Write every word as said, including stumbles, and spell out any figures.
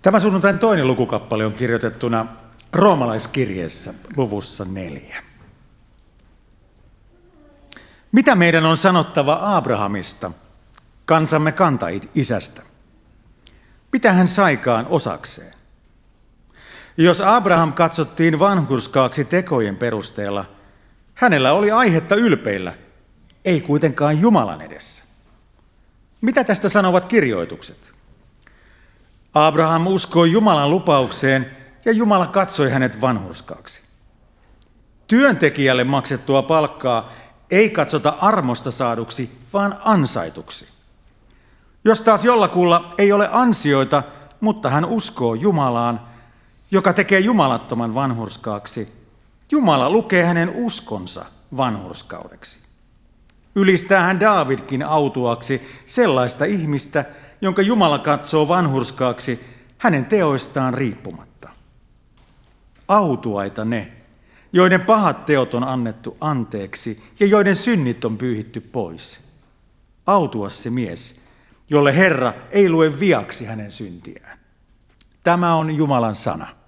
Tämä sunnuntain toinen lukukappale on kirjoitettuna roomalaiskirjeessä luvussa neljä. Mitä meidän on sanottava Abrahamista, kansamme kantaisästä? Mitä hän saikaan osakseen? Jos Abraham katsottiin vanhurskaaksi tekojen perusteella, hänellä oli aihetta ylpeillä, ei kuitenkaan Jumalan edessä. Mitä tästä sanovat kirjoitukset? Abraham uskoi Jumalan lupaukseen ja Jumala katsoi hänet vanhurskaaksi. Työntekijälle maksettua palkkaa ei katsota armosta saaduksi, vaan ansaituksi. Jos taas jollakulla ei ole ansioita, mutta hän uskoo Jumalaan, joka tekee jumalattoman vanhurskaaksi, Jumala lukee hänen uskonsa vanhurskaudeksi. Ylistää hän Daavidkin autuaksi sellaista ihmistä, jonka Jumala katsoo vanhurskaaksi hänen teoistaan riippumatta. Autuaita ne, joiden pahat teot on annettu anteeksi ja joiden synnit on pyyhitty pois. Autuas se mies, jolle Herra ei lue viaksi hänen syntiään. Tämä on Jumalan sana.